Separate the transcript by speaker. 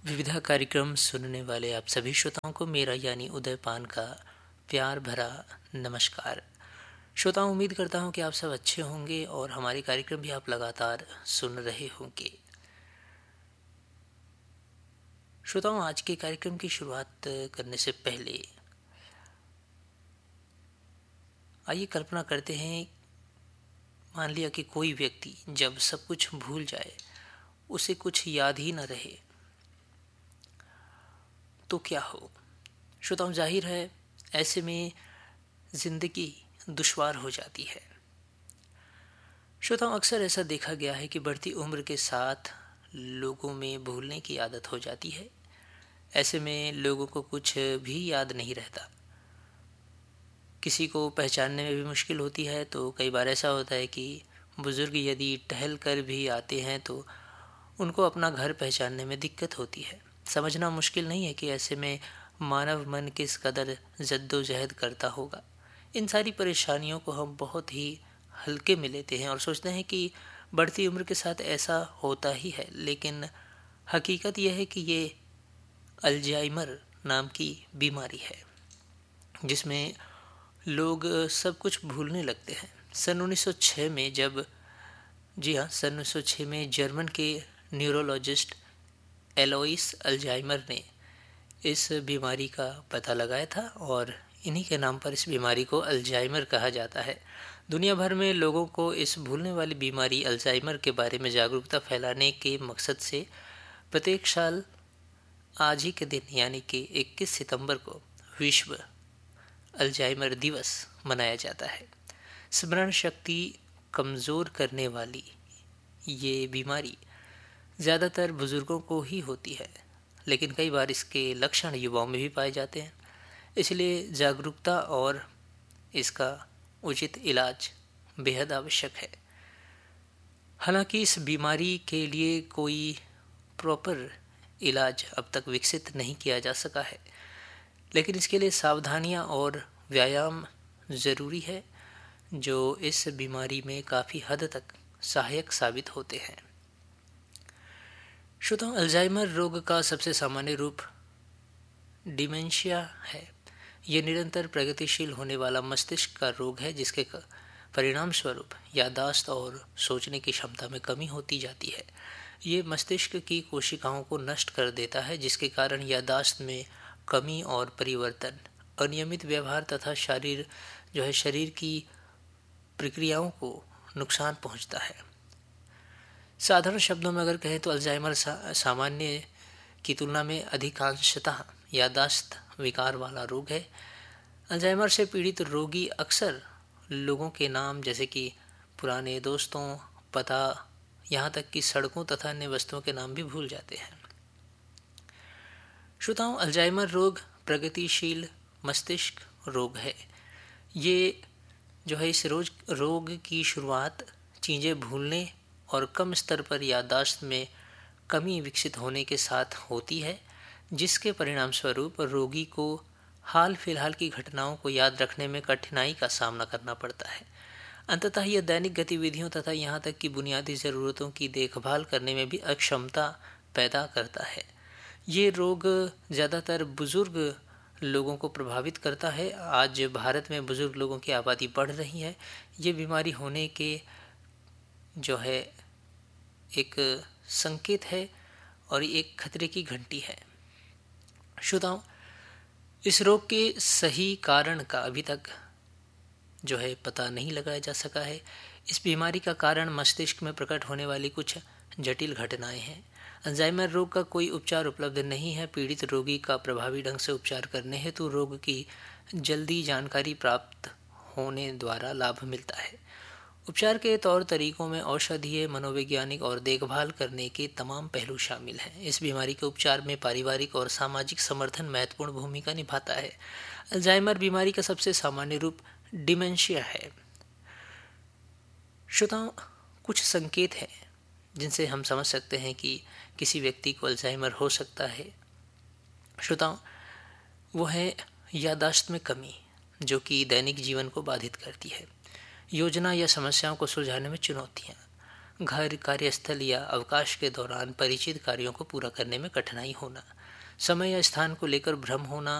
Speaker 1: विविधा कार्यक्रम सुनने वाले आप सभी श्रोताओं को मेरा यानी उदयपान का प्यार भरा नमस्कार। श्रोताओं, उम्मीद करता हूं कि आप सब अच्छे होंगे और हमारे कार्यक्रम भी आप लगातार सुन रहे होंगे। श्रोताओं, आज के कार्यक्रम की शुरुआत करने से पहले आइए कल्पना करते हैं, मान लिया कि कोई व्यक्ति जब सब कुछ भूल जाए, उसे कुछ याद ही न रहे, तो क्या हो। श्रोताओं, जाहिर है ऐसे में जिंदगी दुश्वार हो जाती है। श्रोताओं, अक्सर ऐसा देखा गया है कि बढ़ती उम्र के साथ लोगों में भूलने की आदत हो जाती है। ऐसे में लोगों को कुछ भी याद नहीं रहता, किसी को पहचानने में भी मुश्किल होती है। तो कई बार ऐसा होता है कि बुजुर्ग यदि टहल कर भी आते हैं तो उनको अपना घर पहचानने में दिक्कत होती है। समझना मुश्किल नहीं है कि ऐसे में मानव मन किस कदर जद्दोजहद करता होगा। इन सारी परेशानियों को हम बहुत ही हल्के में लेते हैं और सोचते हैं कि बढ़ती उम्र के साथ ऐसा होता ही है, लेकिन हकीकत यह है कि ये अल्जाइमर नाम की बीमारी है, जिसमें लोग सब कुछ भूलने लगते हैं। सन 1906 में सन 1906 में जर्मन के न्यूरोलॉजिस्ट एलोइस अल्जाइमर ने इस बीमारी का पता लगाया था और इन्हीं के नाम पर इस बीमारी को अल्जाइमर कहा जाता है। दुनिया भर में लोगों को इस भूलने वाली बीमारी अल्जाइमर के बारे में जागरूकता फैलाने के मकसद से प्रत्येक साल आज ही के दिन यानी कि 21 सितंबर को विश्व अल्जाइमर दिवस मनाया जाता है। स्मरण शक्ति कमज़ोर करने वाली ये बीमारी ज़्यादातर बुज़ुर्गों को ही होती है, लेकिन कई बार इसके लक्षण युवाओं में भी पाए जाते हैं। इसलिए जागरूकता और इसका उचित इलाज बेहद आवश्यक है। हालांकि इस बीमारी के लिए कोई प्रॉपर इलाज अब तक विकसित नहीं किया जा सका है, लेकिन इसके लिए सावधानियां और व्यायाम ज़रूरी है, जो इस बीमारी में काफ़ी हद तक सहायक साबित होते हैं। श्रोताओं, अल्जाइमर रोग का सबसे सामान्य रूप डिमेंशिया है। यह निरंतर प्रगतिशील होने वाला मस्तिष्क का रोग है, जिसके परिणाम स्वरूप याददाश्त और सोचने की क्षमता में कमी होती जाती है। ये मस्तिष्क की कोशिकाओं को नष्ट कर देता है, जिसके कारण याददाश्त में कमी और परिवर्तन, अनियमित व्यवहार तथा शरीर की प्रक्रियाओं को नुकसान पहुंचता है। साधारण शब्दों में अगर कहें तो अल्जाइमर सामान्य की तुलना में अधिकांशतः याददाश्त विकार वाला रोग है। अल्जाइमर से पीड़ित रोगी अक्सर लोगों के नाम जैसे कि पुराने दोस्तों, पता, यहाँ तक कि सड़कों तथा अन्य वस्तुओं के नाम भी भूल जाते हैं। श्रोताओं, अल्जाइमर रोग प्रगतिशील मस्तिष्क रोग है। ये जो है इस रोग की शुरुआत चीज़ें भूलने और कम स्तर पर याददाश्त में कमी विकसित होने के साथ होती है, जिसके परिणाम स्वरूप रोगी को हाल फिलहाल की घटनाओं को याद रखने में कठिनाई का सामना करना पड़ता है। अंततः यह दैनिक गतिविधियों तथा यहाँ तक कि बुनियादी ज़रूरतों की देखभाल करने में भी अक्षमता पैदा करता है। ये रोग ज़्यादातर बुज़ुर्ग लोगों को प्रभावित करता है। आज भारत में बुज़ुर्ग लोगों की आबादी बढ़ रही है। ये बीमारी होने के जो है एक संकेत है और एक खतरे की घंटी है। श्रोताओं, इस रोग के सही कारण का अभी तक जो है पता नहीं लगाया जा सका है। इस बीमारी का कारण मस्तिष्क में प्रकट होने वाली कुछ जटिल घटनाएं हैं। अल्जाइमर रोग का कोई उपचार उपलब्ध नहीं है। पीड़ित रोगी का प्रभावी ढंग से उपचार करने हेतु रोग की जल्दी जानकारी प्राप्त होने द्वारा लाभ मिलता है। उपचार के तौर तरीकों में औषधीय, मनोवैज्ञानिक और देखभाल करने के तमाम पहलू शामिल हैं। इस बीमारी के उपचार में पारिवारिक और सामाजिक समर्थन महत्वपूर्ण भूमिका निभाता है। अल्जाइमर बीमारी का सबसे सामान्य रूप डिमेंशिया है। श्रोताओं, कुछ संकेत हैं जिनसे हम समझ सकते हैं कि किसी व्यक्ति को अल्जाइमर हो सकता है। श्रोताओं, वो है याददाश्त में कमी, जो कि दैनिक जीवन को बाधित करती है। योजना या समस्याओं को सुलझाने में चुनौतियाँ, घर, कार्यस्थल या अवकाश के दौरान परिचित कार्यों को पूरा करने में कठिनाई होना, समय या स्थान को लेकर भ्रम होना,